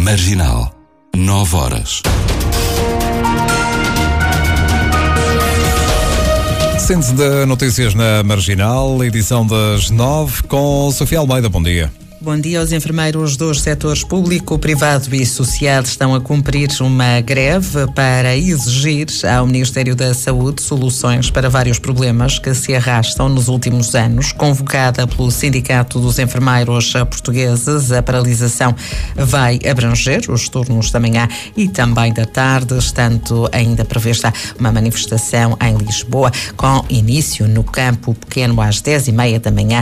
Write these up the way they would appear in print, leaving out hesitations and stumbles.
Marginal, 9 horas. Síntese de notícias na Marginal, edição das 9, com Sofia Almeida. Bom dia. Bom dia. Os enfermeiros dos setores público, privado e social estão a cumprir uma greve para exigir ao Ministério da Saúde soluções para vários problemas que se arrastam nos últimos anos. Convocada pelo Sindicato dos Enfermeiros Portugueses, a paralisação vai abranger os turnos da manhã e também da tarde, estando ainda prevista uma manifestação em Lisboa, com início no Campo Pequeno às 10h30 da manhã.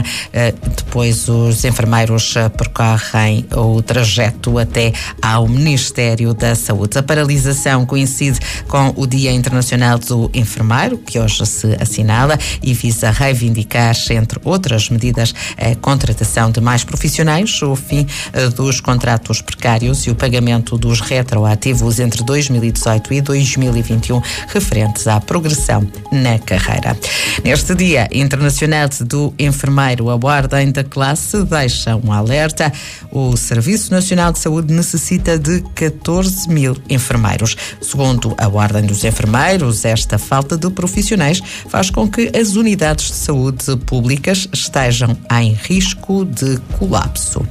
Depois os enfermeiros percorrem o trajeto até ao Ministério da Saúde. A paralisação coincide com o Dia Internacional do Enfermeiro, que hoje se assinala, e visa reivindicar, entre outras medidas, a contratação de mais profissionais, o fim dos contratos precários e o pagamento dos retroativos entre 2018 e 2021 referentes à progressão na carreira. Neste Dia Internacional do Enfermeiro, a Ordem da Classe deixa um alerta. O Serviço Nacional de Saúde necessita de 14 mil enfermeiros. Segundo a Ordem dos Enfermeiros, esta falta de profissionais faz com que as unidades de saúde públicas estejam em risco de colapso.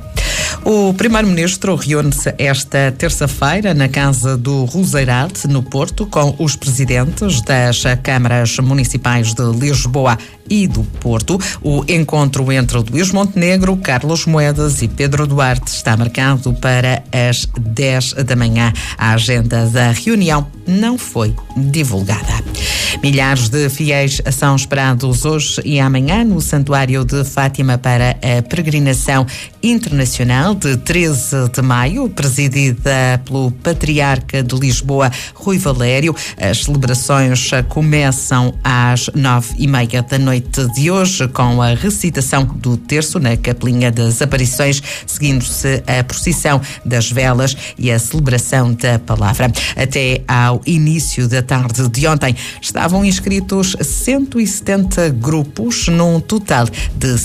O Primeiro-Ministro reúne-se esta terça-feira na Casa do Roseirate, no Porto, com os presidentes das câmaras municipais de Lisboa e do Porto. O encontro entre Luís Montenegro, Carlos Moedas e Pedro Duarte está marcado para as 10 da manhã. A agenda da reunião não foi divulgada. Milhares de fiéis são esperados hoje e amanhã no Santuário de Fátima para a peregrinação internacional de 13 de maio, presidida pelo Patriarca de Lisboa, Rui Valério. As celebrações começam às 9h30 da noite de hoje, com a recitação do terço na Capelinha das Aparições, seguindo-se a procissão das velas e a celebração da palavra. Até ao início da tarde de ontem, estavam inscritos 170 grupos, num total de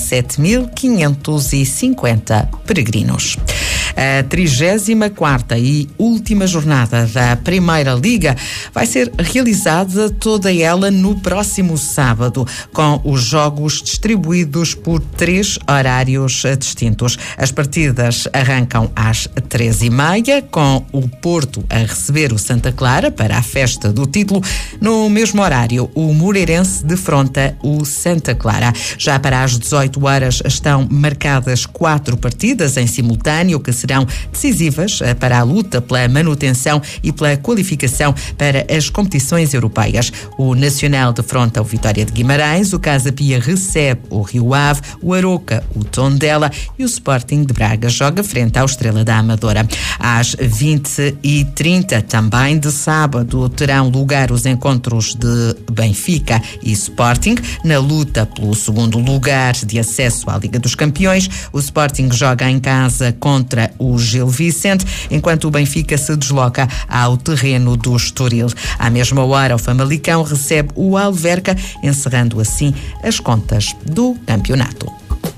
7.550 peregrinos. A 34ª e última jornada da Primeira Liga vai ser realizada toda ela no próximo sábado, com os jogos distribuídos por 3 horários distintos. As partidas arrancam às 13h30, com o Porto a receber o Santa Clara para a festa do título. No mesmo horário, o Moreirense defronta o Santa Clara. Já para as 18 horas estão marcadas 4 partidas em simultâneo que serão decisivas para a luta pela manutenção e pela qualificação para as competições europeias. O Nacional defronta o Vitória de Guimarães, o Casa Pia recebe o Rio Ave, o Aroca o Tondela e o Sporting de Braga joga frente ao Estrela da Amadora. Às 20h30, também de sábado, terão lugar os encontros de Benfica e Sporting. Na luta pelo segundo lugar de acesso à Liga dos Campeões, o Sporting joga em casa contra o Gil Vicente, enquanto o Benfica se desloca ao terreno do Estoril. À mesma hora, o Famalicão recebe o Alverca, encerrando assim as contas do campeonato.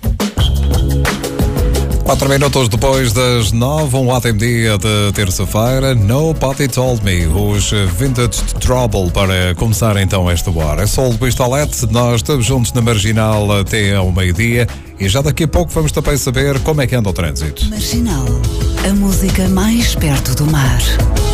4 minutos depois das 9, um ótimo dia de terça-feira. Nobody Told Me, os Vintage Trouble, para começar então esta hora. Sou o Luís Tolete, nós estamos juntos na Marginal até ao meio-dia e já daqui a pouco vamos também saber como é que anda o trânsito. Marginal, a música mais perto do mar.